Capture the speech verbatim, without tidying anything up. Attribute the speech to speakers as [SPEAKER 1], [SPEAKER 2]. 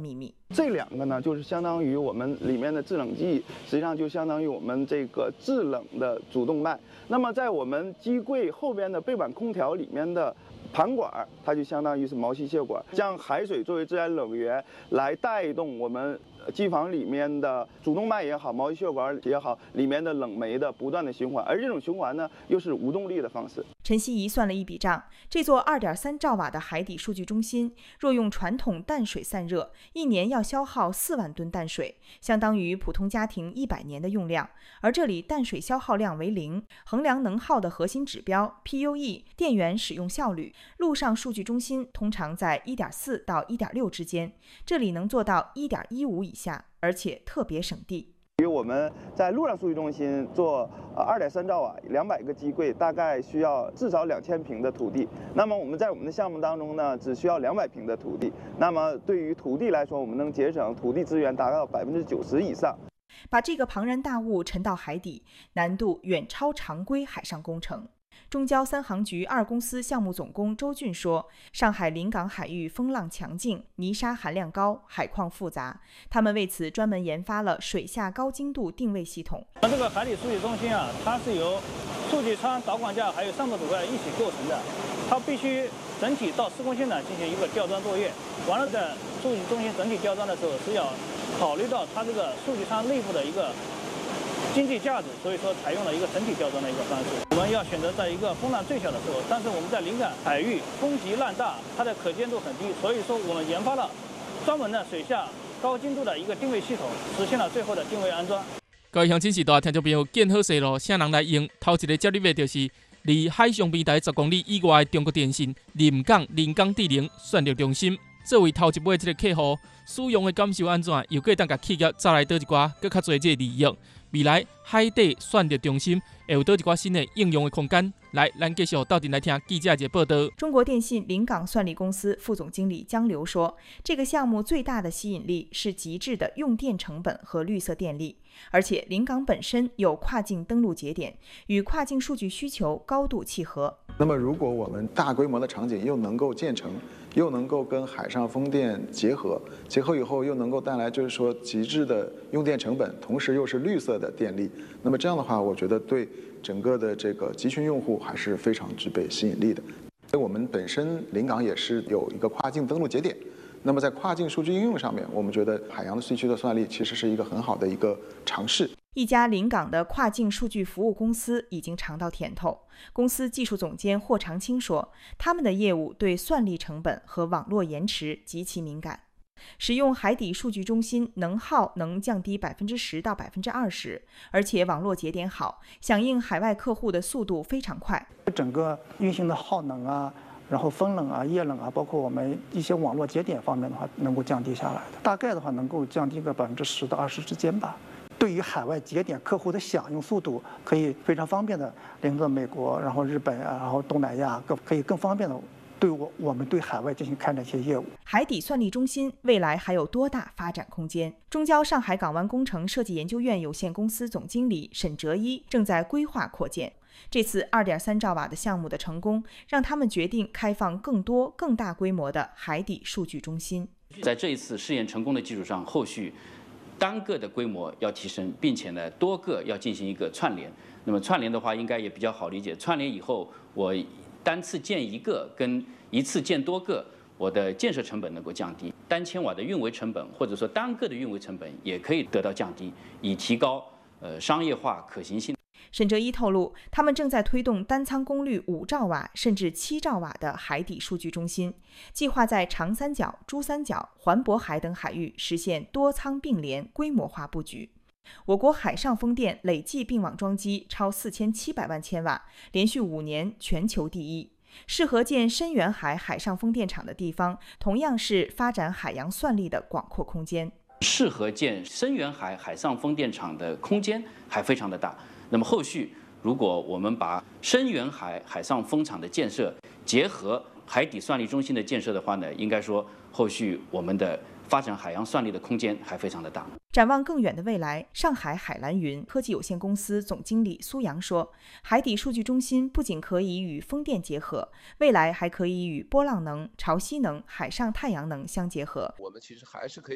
[SPEAKER 1] 秘密。
[SPEAKER 2] 这两个呢，就是相当于我们里面的制冷剂，实际上就相当于我们这个制冷的主动脉。那么在我们机柜后边的背板空调里面的盘管，它就相当于是毛细血管，将海水作为自然冷源来带动我们机房里面的主动脉也好，毛细血管也好，里面的冷媒的不断的循环，而这种循环呢，又是无动力的方式。
[SPEAKER 1] 陈希怡算了一笔账，这座二点三兆瓦的海底数据中心，若用传统淡水散热，一年要消耗四万吨淡水，相当于普通家庭一百年的用量。而这里淡水消耗量为零，衡量能耗的核心指标 P U E 电源使用效率，陆上数据中心通常在 一点四 到 一点六 之间，这里能做到 一点一五 以下，而且特别省地。
[SPEAKER 2] 比如我们在陆上数据中心做呃二点三兆瓦，两百个机柜，大概需要至少两千平的土地。那么我们在我们的项目当中呢，只需要两百平的土地。那么对于土地来说，我们能节省土地资源达到百分之九十以上。
[SPEAKER 1] 把这个庞然大物沉到海底，难度远超常规海上工程。中交三航局二公司项目总工周俊说，上海临港海域风浪强劲，泥沙含量高，海况复杂，他们为此专门研发了水下高精度定位系统。
[SPEAKER 3] 这个海底数据中心啊，它是由数据舱、导管架还有上部主干一起构成的，它必须整体到施工现场进行一个吊装作业，完了在数据中心整体吊装的时候是要考虑到它这个数据舱内部的一个经济价值，所以说采用了一个整体吊装的一个方式。我们要选择在一个风浪最小的时候，但是我们在临港海域风急浪大，它的可见度很低，所以说我们研发了专门的水下高精度的一个定位系统，实现了最后的定位安装。
[SPEAKER 4] 各位乡亲时代听众朋友，建好势路，啥人来用？头一个接入的就是离海上边台十公里以外的中国电信临港临港智能算力中心。作为头一尾这个客户，使用的感受安怎？又可以当甲企业招来倒一寡更较侪这个利益？未来海底算力中心会有倒一寡新的应用的空间？来，咱继续到底来听记者一个报道。
[SPEAKER 1] 中国电信临港算力公司副总经理江流说，这个项目最大的吸引力是极致的用电成本和绿色电力，而且临港本身有跨境登陆节点，与跨境数据需求高度契合。
[SPEAKER 5] 那么，如果我们大规模的场景又能够建成，又能够跟海上风电结合，结合以后又能够带来就是说极致的用电成本，同时又是绿色的电力，那么这样的话，我觉得对整个的这个集群用户还是非常具备吸引力的。所以我们本身临港也是有一个跨境登陆节点，那么在跨境数据应用上面，我们觉得海洋的地区的算力其实是一个很好的一个尝试。
[SPEAKER 1] 一家临港的跨境数据服务公司已经尝到甜头。公司技术总监霍长青说，他们的业务对算力成本和网络延迟极其敏感。使用海底数据中心能耗能降低百分之十到百分之二十，而且网络节点好，响应海外客户的速度非常快。
[SPEAKER 6] 整个运行的耗能啊，然后风冷啊、液冷啊，包括我们一些网络节点方面的话，能够降低下来的，大概的话能够降低个百分之十到二十之间吧。对于海外节点客户的响应速度，可以非常方便的连着美国，然后日本啊，然后东南亚，更可以更方便的对我我们对海外进行开展一些业务。
[SPEAKER 1] 海底算力中心未来还有多大发展空间？中交上海港湾工程设计研究院有限公司总经理沈哲一正在规划扩建。这次二点三兆瓦的项目的成功，让他们决定开放更多、更大规模的海底数据中心。
[SPEAKER 7] 在这一次试验成功的基础上，后续单个的规模要提升，并且呢多个要进行一个串联。那么串联的话，应该也比较好理解。串联以后，我单次建一个跟一次建多个，我的建设成本能够降低，单千瓦的运维成本或者说单个的运维成本也可以得到降低，以提高呃商业化可行性。
[SPEAKER 1] 沈哲一透露，他们正在推动单舱功率五兆瓦甚至七兆瓦的海底数据中心，计划在长三角、珠三角、环渤海等海域实现多舱并联规模化布局。我国海上风电累计并网装机超四千七百万千瓦，连续五年全球第一。适合建深远海海上风电场的地方，同样是发展海洋算力的广阔空间。
[SPEAKER 7] 适合建深远海海上风电场的空间还非常的大。那么后续，如果我们把深远海海上风场的建设结合海底算力中心的建设的话呢，应该说后续我们的发展海洋算力的空间还非常的大。
[SPEAKER 1] 展望更远的未来，上海海蓝云科技有限公司总经理苏阳说，海底数据中心不仅可以与风电结合，未来还可以与波浪能、潮汐能、海上太阳能相结合。
[SPEAKER 8] 我们其实还是可以